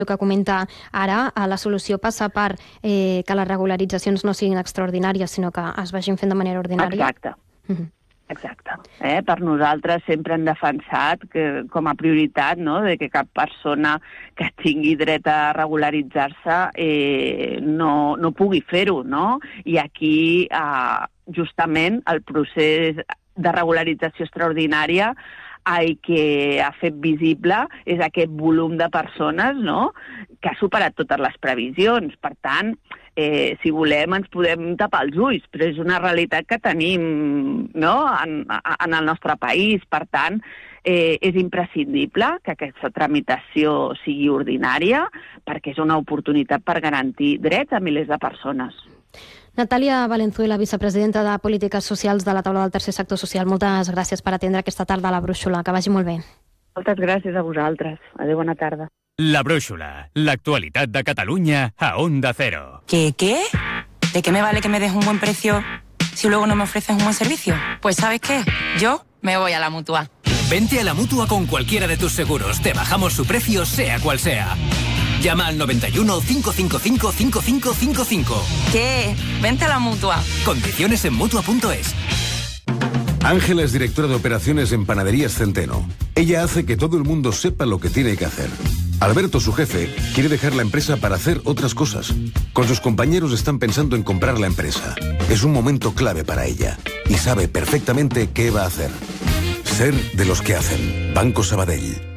El que comenta ara, la solució passa per que les regularitzacions no siguin extraordinàries, sinó que es vagin fent de manera ordinària. Exacte. Exacte. Per nosaltres sempre hem defensat que, com a prioritat, no, de que cap persona que tingui dret a regularitzar-se no pugui fer-ho, no? I aquí, justament, el procés de regularització extraordinària que ha fet visible és aquest volum de persones, no?, que ha superat totes les previsions. Per tant, si volem ens podem tapar els ulls, però és una realitat que tenim, no?, en el nostre país. Per tant, és imprescindible que aquesta tramitació sigui ordinària perquè és una oportunitat per garantir drets a milers de persones. Natàlia Valenzuela, vicepresidenta de Polítiques Socials de la Taula del Tercer Sector Social, moltes gràcies per atendre aquesta tarda a La Brúixola. Que vagi molt bé. Moltes gràcies a vosaltres. Adéu, bona tarda. La Brúixola, l'actualitat de Catalunya a Onda Cero. ¿Qué? ¿De qué me vale que me des un buen precio si luego no me ofreces un buen servicio? Pues ¿sabes qué? Yo me voy a la Mutua. Vente a la Mutua con cualquiera de tus seguros. Te bajamos su precio, sea cual sea. Llama al 91 555 5555. ¿Qué? Vente a la Mutua. Condiciones en Mutua.es. Ángela es directora de operaciones en Panaderías Centeno. Ella hace que todo el mundo sepa lo que tiene que hacer. Alberto, su jefe, quiere dejar la empresa para hacer otras cosas. Con sus compañeros están pensando en comprar la empresa. Es un momento clave para ella y sabe perfectamente qué va a hacer. Ser de los que hacen. Banco Sabadell.